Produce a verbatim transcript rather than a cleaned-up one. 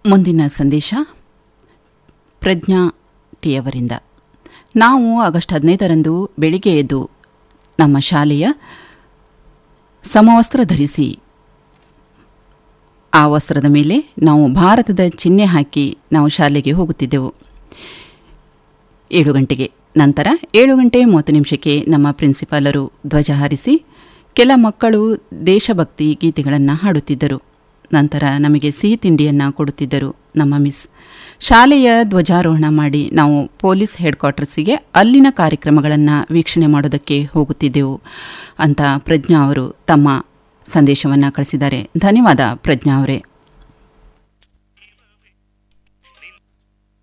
ಮುಂದಿನ ಸಂದೇಶ ಪ್ರಜ್ಞಾ ಟಿಯವರಿಂದ. ನಾವು ಆಗಸ್ಟ್ ಹದಿನೈದರಂದು ಬೆಳಿಗ್ಗೆ ಎದ್ದು ನಮ್ಮ ಶಾಲೆಯ ಸಮವಸ್ತ್ರ ಧರಿಸಿ ಆ ವಸ್ತ್ರದ ಮೇಲೆ ನಾವು ಭಾರತದ ಚಿಹ್ನೆ ಹಾಕಿ ನಾವು ಶಾಲೆಗೆ ಹೋಗುತ್ತಿದ್ದೆವು. ಏಳು ಗಂಟೆಗೆ ನಂತರ ಏಳು ಗಂಟೆ ಮೂವತ್ತು ನಿಮಿಷಕ್ಕೆ ನಮ್ಮ ಪ್ರಿನ್ಸಿಪಾಲರು ಧ್ವಜ ಹಾರಿಸಿ ಕೆಲ ಮಕ್ಕಳು ದೇಶಭಕ್ತಿ ಗೀತೆಗಳನ್ನು ಹಾಡುತ್ತಿದ್ದರು. ನಂತರ ನಮಗೆ ಸಿಹಿ ತಿಂಡಿಯನ್ನು ಕೊಡುತ್ತಿದ್ದರು ನಮ್ಮ ಮಿಸ್. ಶಾಲೆಯ ಧ್ವಜಾರೋಹಣ ಮಾಡಿ ನಾವು ಪೊಲೀಸ್ ಹೆಡ್ ಕ್ವಾರ್ಟರ್ಸಿಗೆ ಅಲ್ಲಿನ ಕಾರ್ಯಕ್ರಮಗಳನ್ನು ವೀಕ್ಷಣೆ ಮಾಡೋದಕ್ಕೆ ಹೋಗುತ್ತಿದ್ದೆವು ಅಂತ ಪ್ರಜ್ಞಾ ಅವರು ತಮ್ಮ ಸಂದೇಶವನ್ನು ಕಳಿಸಿದ್ದಾರೆ. ಧನ್ಯವಾದ ಪ್ರಜ್ಞಾ ಅವರೇ.